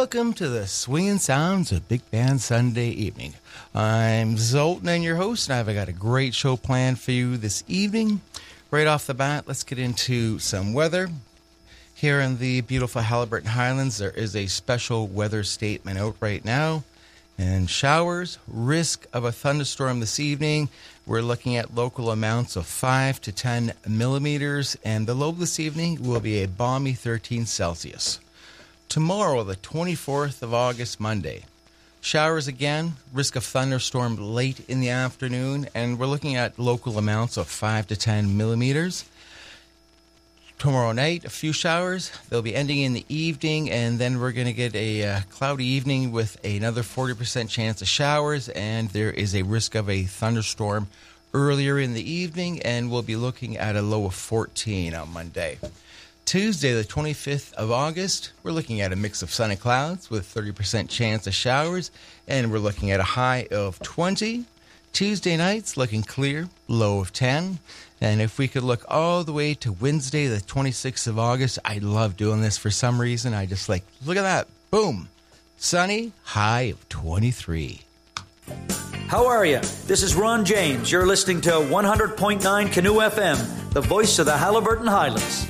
Welcome to the swinging sounds of Big Band Sunday evening. I'm Zoltan and your host, and I've got a great show planned for you this evening. Right off the bat, let's get into some weather. Here in the beautiful Haliburton Highlands, there is a special weather statement out right now. And showers, risk of a thunderstorm this evening. We're looking at local amounts of 5 to 10 millimeters, and the low this evening will be a balmy 13 Celsius. Tomorrow, the 24th of August, Monday. Showers again, risk of thunderstorm late in the afternoon, and we're looking at local amounts of 5 to 10 millimeters. Tomorrow night, a few showers. They'll be ending in the evening, and then we're going to get a cloudy evening with another 40% chance of showers, and there is a risk of a thunderstorm earlier in the evening, and we'll be looking at a low of 14 on Monday. Tuesday, the 25th of August, we're looking at a mix of sun and clouds with 30% chance of showers, and we're looking at a high of 20. Tuesday night's looking clear, low of 10. And if we could look all the way to Wednesday, the 26th of August, I love doing this for some reason. I just like, look at that. Boom. Sunny, high of 23. How are you? This is Ron James. You're listening to 100.9 Canoe FM, the voice of the Haliburton Highlands.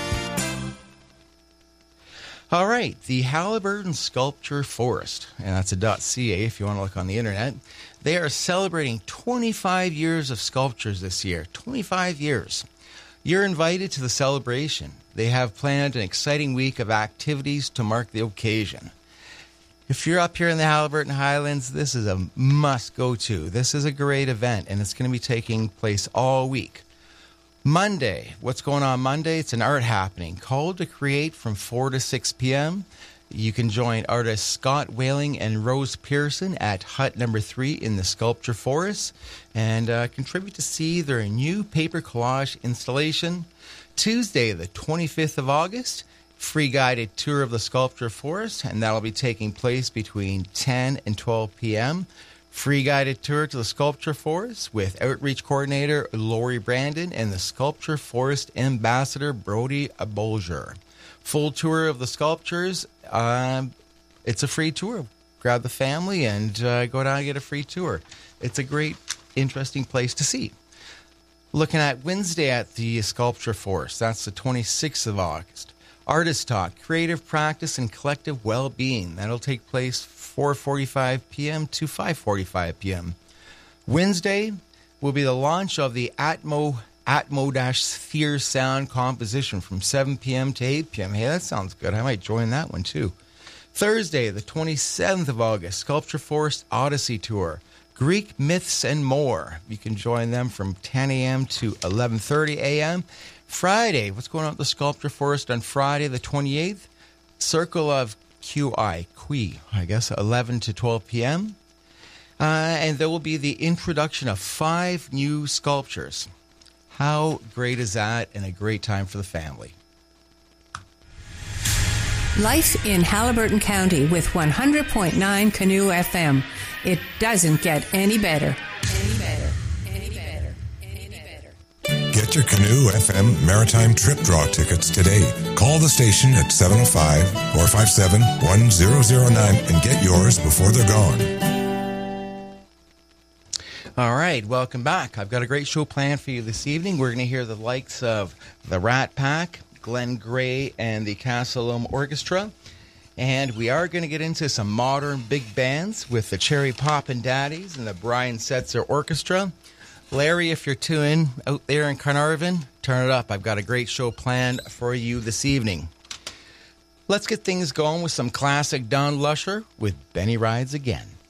All right, the Haliburton Sculpture Forest, and that's a .ca if you want to look on the internet. They are celebrating 25 years of sculptures this year. 25 years. You're invited to the celebration. They have planned an exciting week of activities to mark the occasion. If you're up here in the Haliburton Highlands, this is a must-go-to. This is a great event, and it's going to be taking place all week. Monday, what's going on Monday? It's an art happening called to create from 4 to 6 p.m. You can join artists Scott Whaling and Rose Pearson at hut number 3 in the Sculpture Forest and contribute to see their new paper collage installation. Tuesday, the 25th of August, free guided tour of the Sculpture Forest, and that'll be taking place between 10 and 12 p.m. Free guided tour to the Sculpture Forest with Outreach Coordinator Lori Brandon and the Sculpture Forest Ambassador Brody Bolger. Full tour of the sculptures. It's a free tour. Grab the family and go down and get a free tour. It's a great, interesting place to see. Looking at Wednesday at the Sculpture Forest. That's the 26th of August. Artist Talk, Creative Practice and Collective Well-Being. That'll take place 4:45 p.m. to 5:45 p.m. Wednesday will be the launch of the Atmo-Sphere sound composition from 7 p.m. to 8 p.m. Hey, that sounds good. I might join that one too. Thursday, the 27th of August, Sculpture Forest Odyssey Tour. Greek Myths and More. You can join them from 10 a.m. to 11:30 a.m. Friday, what's going on at the Sculpture Forest on Friday, the 28th? Circle of I guess, 11 to 12 p.m. And there will be the introduction of 5 new sculptures. How great is that, and a great time for the family. Life in Haliburton County with 100.9 Canoe FM. It doesn't get any better. Get your Canoe FM Maritime Trip Draw tickets today. Call the station at 705-457-1009 and get yours before they're gone. All right, welcome back. I've got a great show planned for you this evening. We're going to hear the likes of the Rat Pack, Glenn Gray, and the Castle Orchestra. And we are going to get into some modern big bands with the Cherry Poppin' Daddies and the Brian Setzer Orchestra. Larry, if you're tuning out there in Carnarvon, turn it up. I've got a great show planned for you this evening. Let's get things going with some classic Don Lusher with Benny Rides Again.